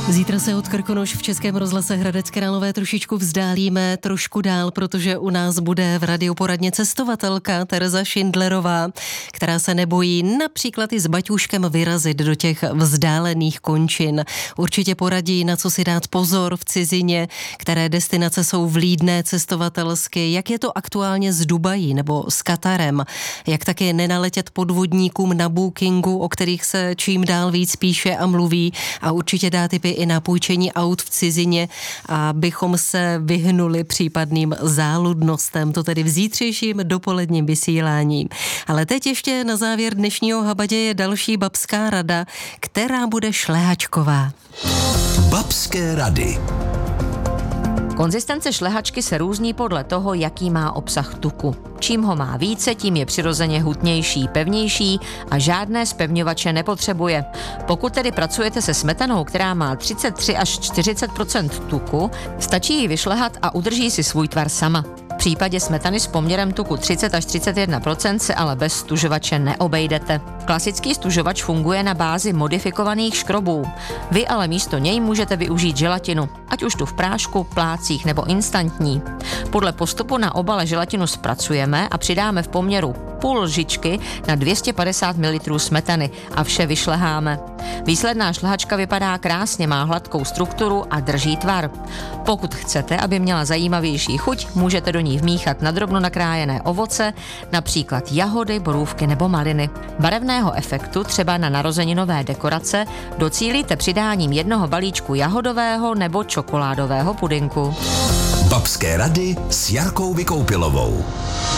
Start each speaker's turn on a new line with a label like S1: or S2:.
S1: Zítra se od Krkonoš v Českém rozhlase Hradec Králové trošičku vzdálíme trošku dál, protože u nás bude v radioporadně cestovatelka Tereza Šindlerová, která se nebojí například i s baťůškem vyrazit do těch vzdálených končin. Určitě poradí, na co si dát pozor v cizině, které destinace jsou vlídné cestovatelsky, jak je to aktuálně s Dubají nebo s Katarem, jak taky nenaletět podvodníkům na bookingu, o kterých se čím dál víc píše a mluví, a určitě dá tipy i na půjčení aut v cizině, abychom se vyhnuli případným záludnostem, to tedy v zítřejším dopoledním vysílání. Ale teď ještě na závěr dnešního Habadě je další babská rada, která bude šlehačková.
S2: Babské rady.
S3: Konzistence šlehačky se různí podle toho, jaký má obsah tuku. Čím ho má více, tím je přirozeně hutnější, pevnější a žádné zpevňovače nepotřebuje. Pokud tedy pracujete se smetanou, která má 33 až 40% tuku, stačí ji vyšlehat a udrží si svůj tvar sama. V případě smetany s poměrem tuku 30 až 31% se ale bez stužovače neobejdete. Klasický stužovač funguje na bázi modifikovaných škrobů. Vy ale místo něj můžete využít želatinu, ať už tu v prášku, plácích nebo instantní. Podle postupu na obale želatinu zpracujeme a přidáme v poměru půl lžičky na 250 ml smetany a vše vyšleháme. Výsledná šlehačka vypadá krásně, má hladkou strukturu a drží tvar. Pokud chcete, aby měla zajímavější chuť, můžete do ní vmíchat nadrobno nakrájené ovoce, například jahody, borůvky nebo maliny. Barevného efektu, třeba na narozeninové dekorace, docílíte přidáním jednoho balíčku jahodového nebo čokoládového pudinku.
S2: Babské rady s Jarkou Vykoupilovou.